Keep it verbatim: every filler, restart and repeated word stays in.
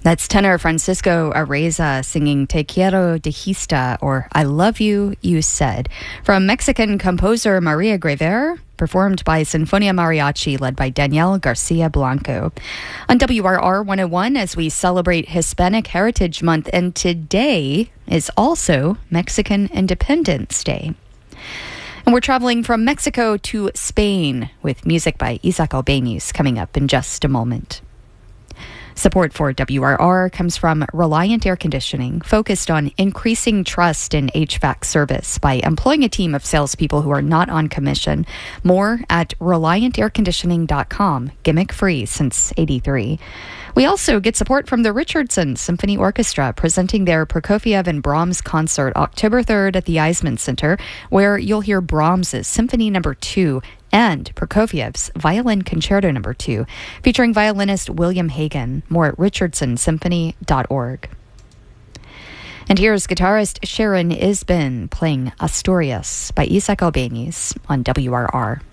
That's tenor Francisco Areza singing Te Quiero Dijiste, or I Love You, You Said, from Mexican composer Maria Grever, performed by Sinfonia Mariachi, led by Daniel Garcia Blanco. On W R R one oh one, as we celebrate Hispanic Heritage Month, and today is also Mexican Independence Day. And we're traveling from Mexico to Spain with music by Isaac Albéniz coming up in just a moment. Support for W R R comes from Reliant Air Conditioning, focused on increasing trust in H V A C service by employing a team of salespeople who are not on commission. More at reliant air conditioning dot com, gimmick free since eighty-three. We also get support from the Richardson Symphony Orchestra, presenting their Prokofiev and Brahms concert October third at the Eisman Center, where you'll hear Brahms's Symphony Number two and Prokofiev's Violin Concerto Number two, featuring violinist William Hagen. More at richardson symphony dot org. And here's guitarist Sharon Isbin playing Asturias by Isaac Albéniz on W R R.